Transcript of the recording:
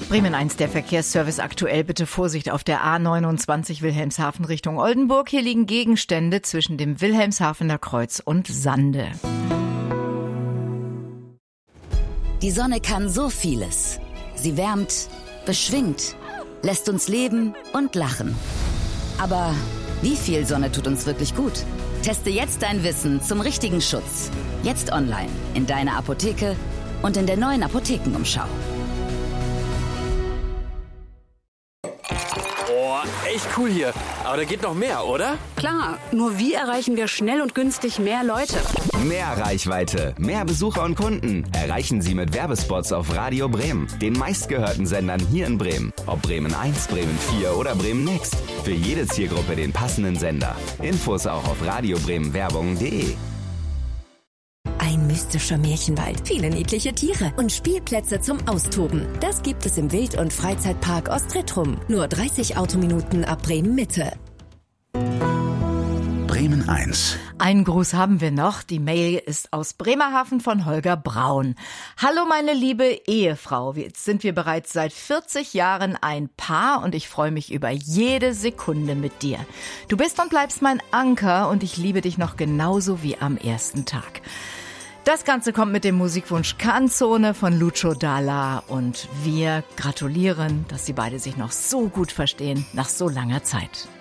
Bremen 1, der Verkehrsservice aktuell. Bitte Vorsicht auf der A29 Wilhelmshaven Richtung Oldenburg. Hier liegen Gegenstände zwischen dem Wilhelmshavener Kreuz und Sande. Die Sonne kann so vieles. Sie wärmt, beschwingt, lässt uns leben und lachen. Aber wie viel Sonne tut uns wirklich gut? Teste jetzt dein Wissen zum richtigen Schutz. Jetzt online, in deiner Apotheke und in der neuen Apothekenumschau. Boah, echt cool hier. Aber da geht noch mehr, oder? Klar, nur wie erreichen wir schnell und günstig mehr Leute? Mehr Reichweite, mehr Besucher und Kunden erreichen Sie mit Werbespots auf Radio Bremen, den meistgehörten Sendern hier in Bremen. Ob Bremen 1, Bremen 4 oder Bremen Next. Für jede Zielgruppe den passenden Sender. Infos auch auf radiobremenwerbung.de. Ein mystischer Märchenwald, viele niedliche Tiere und Spielplätze zum Austoben. Das gibt es im Wild- und Freizeitpark Ostretrum. Nur 30 Autominuten ab Bremen Mitte. Bremen 1. Einen Gruß haben wir noch. Die Mail ist aus Bremerhaven von Holger Braun. Hallo meine liebe Ehefrau. Jetzt sind wir bereits seit 40 Jahren ein Paar und ich freue mich über jede Sekunde mit dir. Du bist und bleibst mein Anker und ich liebe dich noch genauso wie am ersten Tag. Das Ganze kommt mit dem Musikwunsch Canzone von Lucio Dalla und wir gratulieren, dass sie beide sich noch so gut verstehen nach so langer Zeit.